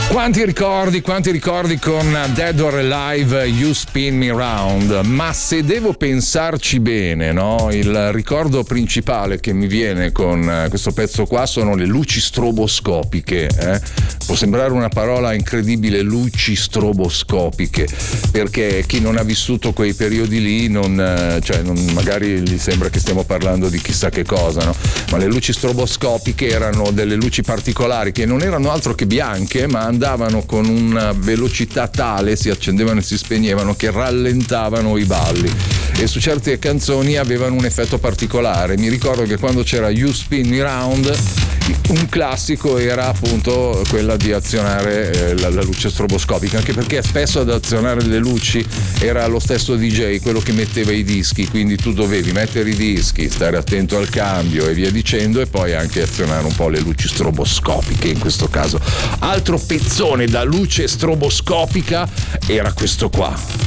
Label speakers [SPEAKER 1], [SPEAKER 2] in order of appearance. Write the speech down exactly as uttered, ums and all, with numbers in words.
[SPEAKER 1] Quanti ricordi, quanti ricordi con Dead or Alive, You Spin Me Round. Ma se devo pensarci bene, no? Il ricordo principale che mi viene con questo pezzo qua sono le luci stroboscopiche. Eh? Può sembrare una parola incredibile, luci stroboscopiche, perché chi non ha vissuto quei periodi lì non, cioè non, magari gli sembra che stiamo parlando di chissà che cosa, no? Ma le luci stroboscopiche erano delle luci particolari che non erano altro che bianche, ma andavano con una velocità tale, si accendevano e si spegnevano, che rallentavano i balli, e su certe canzoni avevano un effetto particolare. Mi ricordo che quando c'era You Spin Me Round, un classico era appunto quella di azionare eh, la, la luce stroboscopica, anche perché spesso ad azionare le luci era lo stesso D J, quello che metteva i dischi, quindi tu dovevi mettere i dischi, stare attento al cambio e via dicendo, e poi anche azionare un po' le luci stroboscopiche in questo caso. Altro pezzone da luce stroboscopica era questo qua.